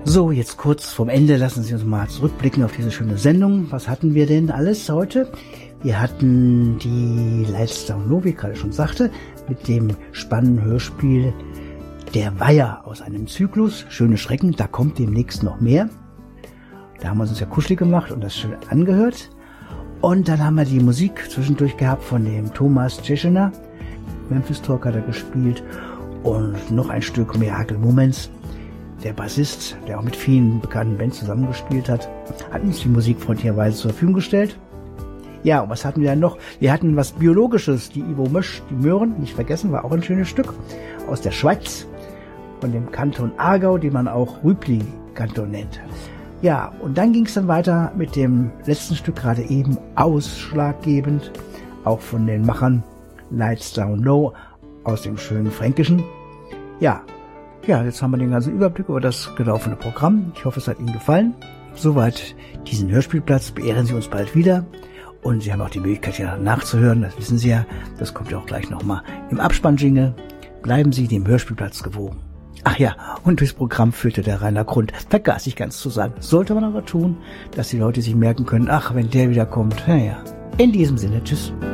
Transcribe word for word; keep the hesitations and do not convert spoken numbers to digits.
So, jetzt kurz vorm Ende lassen Sie uns mal zurückblicken auf diese schöne Sendung. Was hatten wir denn alles heute? Wir hatten die Lights Down Low, wie ich gerade schon sagte, mit dem spannenden Hörspiel Der Weiher aus einem Zyklus. Schöne Schrecken, da kommt demnächst noch mehr. Da haben wir uns ja kuschelig gemacht und das schön angehört. Und dann haben wir die Musik zwischendurch gehabt von dem Thomas Tscheschener. Memphis Talk hat er gespielt. Und noch ein Stück Miracle Moments. Der Bassist, der auch mit vielen bekannten Bands zusammengespielt hat, hat uns die Musik freundlicherweise zur Verfügung gestellt. Ja, und was hatten wir dann noch? Wir hatten was Biologisches, die Ivo Mösch, die Möhren, nicht vergessen, war auch ein schönes Stück, aus der Schweiz, von dem Kanton Aargau, den man auch Rübli-Kanton nennt. Ja, und dann ging es dann weiter mit dem letzten Stück, gerade eben ausschlaggebend, auch von den Machern Lights Down Low aus dem schönen Fränkischen. Ja, ja, jetzt haben wir den ganzen Überblick über das gelaufene Programm. Ich hoffe, es hat Ihnen gefallen. Soweit diesen Hörspielplatz. Beehren Sie uns bald wieder. Und Sie haben auch die Möglichkeit, ja nachzuhören. Das wissen Sie ja. Das kommt ja auch gleich nochmal im Abspann-Jingle. Bleiben Sie dem Hörspielplatz gewogen. Ach ja, und durchs Programm führte der Rainer Grund. Vergaß ich ganz zu sagen. Sollte man aber tun, dass die Leute sich merken können, ach, wenn der wieder kommt. Naja, in diesem Sinne, tschüss.